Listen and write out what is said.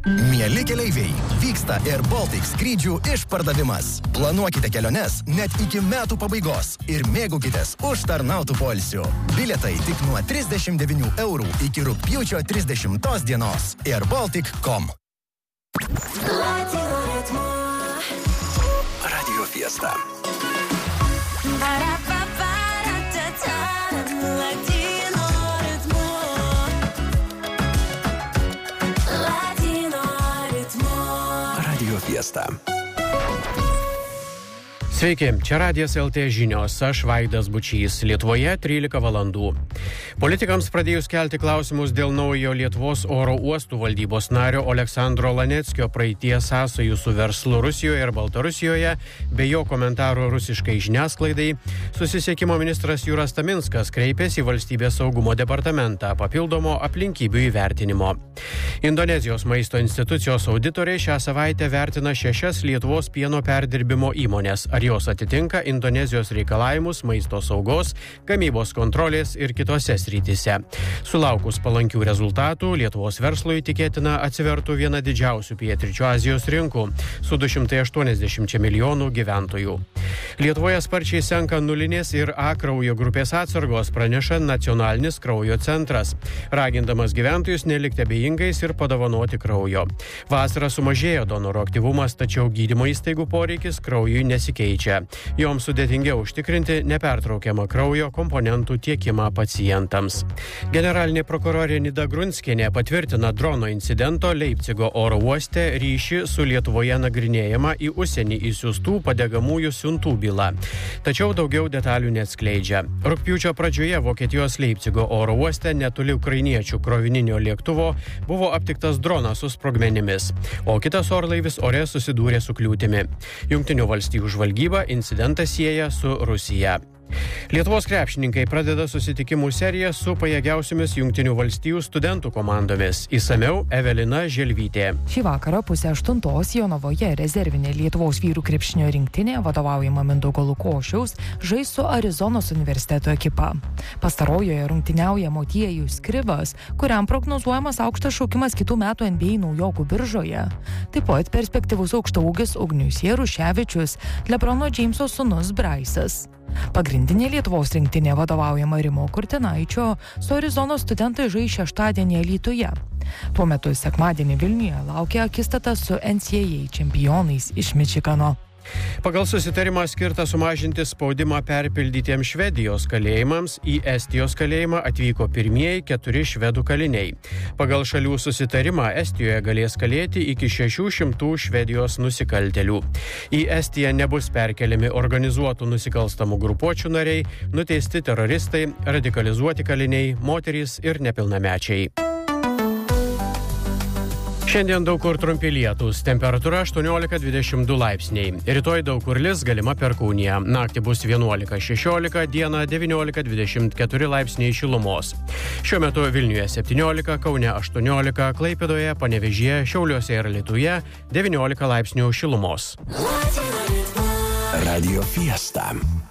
Mieli keleiviai, vyksta Air Baltic skrydžių išpardavimas. Planuokite keliones net iki metų pabaigos ir mėgaukitės užtarnautų poilsių. Bilietai tik nuo 39 eurų iki rugpjūčio 30 dienos. airbaltic.com. Radio Fiesta. Radio Fiesta. Sveiki, čia Radijas LT žinios, aš Vaidas Bučys, Lietuvoje 13 valandų. Politikams pradėjus kelti klausimus dėl naujo Lietuvos oro uostų valdybos nario Aleksandro Laneckio praeities sąsajų su verslu Rusijoje ir Baltarusijoje, bei jo komentarų rusiškai žiniasklaidai, susisiekimo ministras Juras Taminskas kreipėsi į Valstybės saugumo departamentą papildomo aplinkybių įvertinimo. Indonezijos maisto institucijos auditoriai šią savaitę vertina 6 Lietuvos pieno perdirbimo įmonės, ar jos atitinka Indonezijos reikalavimus maisto saugos, gamybos kontrolės ir kitose srityse. Sulaukus palankių rezultatų, Lietuvos verslui tikėtina atsivertų viena didžiausių pietryčių Azijos rinkų su 280 milijonų gyventojų. Lietuvoje sparčiai senka nulinės ir A kraujo grupės atsargos, praneša Nacionalinis kraujo centras, ragindamas gyventojus nelikti abejingais ir padovanoti kraujo. Vasarą sumažėjo donorų aktyvumas, tačiau gydymo įstaigų poreikis kraujui nesikeičia. Joms sudėtingiau užtikrinti nepertraukiamą kraujo komponentų tiekimą pacientams. Generalinė prokurorė Nida Grunskienė patvirtina drono incidento Leipcigo oro uoste ryšį su Lietuvoje nagrinėjama į užsienį išsiųstų padegamųjų siuntų bylą. Tačiau daugiau detalių neatskleidžia. Rugpjūčio pradžioje Vokietijos Leipcigo oro uoste netoli ukrainiečių krovininio lėktuvo buvo aptiktas dronas su sprogmenimis, o kitas orlaivis ore susidūrė su kliūtimi. Jungtinių valstijų žvalgyba incidentą sieja su Rusija. Lietuvos krepšininkai pradeda susitikimų seriją su pajėgiausiomis Jungtinių valstijų studentų komandomis. Išsamiau Evelina Želvytė. Šį vakarą 7:30 Jonavoje rezervinė Lietuvos vyrų krepšinio rinktinė, vadovaujama Mindaugo Lukošiaus, žais su Arizonos universiteto ekipa. Pastarojoje rungtyniauja Motiejus Krivas, kuriam prognozuojamas aukštas šaukimas kitų metų NBA naujokų biržoje. Taip pat perspektyvus aukštaūgis Ugnius Jaruševičius, Lebrono Džeimso sūnus Braisas. Pagrindinė Lietuvos rinktinė vadovaujama Rimo Kurtinaičio su Arizonos studentai žais šeštadienį Alytuje. Tuo metu sekmadienį Vilniuje laukia akistata su NCAA čempionais iš Mičigano. Pagal susitarimą skirtą sumažinti spaudimą perpildytiems Švedijos kalėjimams į Estijos kalėjimą atvyko pirmieji 4 švedų kaliniai. Pagal šalių susitarimą Estijoje galės kalėti iki 600 Švedijos nusikaltėlių. Į Estiją nebus perkeliami organizuotų nusikalstamų grupuočių nariai, nuteisti teroristai, radikalizuoti kaliniai, moterys ir nepilnamečiai. Šiandien daug kur trumpi lietūs, temperatūra 18-22 laipsniai. Rytoj daug kur lis, galima perkūnija. Naktį bus 11-16, dieną 19-24 laipsniai šilumos. Šiuo metu Vilniuje 17, Kaune 18, Klaipėdoje, Panevėžyje, Šiauliuose ir Alytuje 19 laipsnių šilumos. Radio Fiesta.